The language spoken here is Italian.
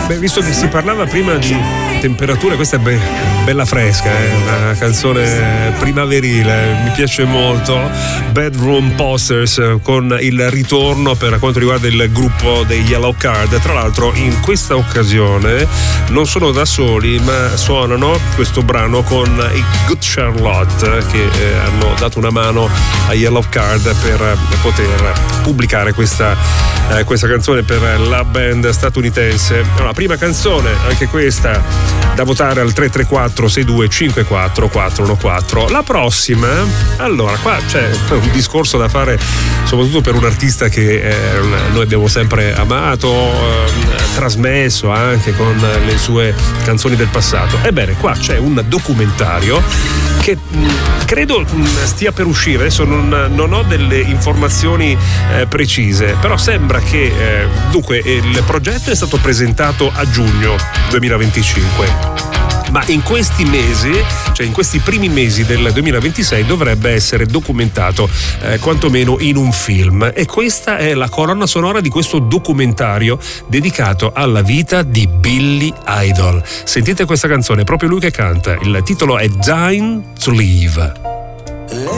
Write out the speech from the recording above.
Beh, visto che si parlava prima di temperature, questa è bella fresca, una canzone primaverile, mi piace molto. Bedroom Posters, con il ritorno per quanto riguarda il gruppo dei Yellowcard. Tra l'altro in questa occasione non sono da soli, ma suonano questo brano con i Good Charlotte, che hanno dato una mano a Yellowcard per poter pubblicare questa canzone per la band statunitense. Allora, prima canzone, anche questa da votare al 334 6254 414. La prossima, allora qua c'è un discorso da fare soprattutto per un artista che noi abbiamo sempre amato, trasmesso anche con le sue canzoni del passato. Ebbene, qua c'è un documentario che credo stia per uscire, adesso non ho delle informazioni precise, però sembra che dunque il progetto è stato presentato a giugno 2025, ma in questi mesi, cioè in questi primi mesi del 2026, dovrebbe essere documentato quantomeno in un film, e questa è la colonna sonora di questo documentario dedicato alla vita di Billy Idol. Sentite questa canzone, è proprio lui che canta, il titolo è Dying to Live.